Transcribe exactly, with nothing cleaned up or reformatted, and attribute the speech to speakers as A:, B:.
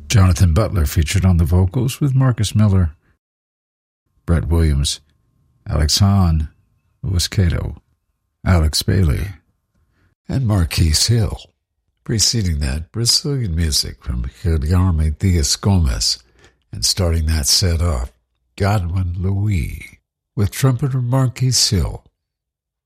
A: Jonathan Butler featured on the vocals with Marcus Miller. Brett Williams, Alex Hahn, Louis Cato, Alex Bailey, and Marquise Hill. Preceding that, Brazilian music from Guilherme Dias Gomes, and starting that set off, Godwin Louis, with trumpeter Marquise Hill.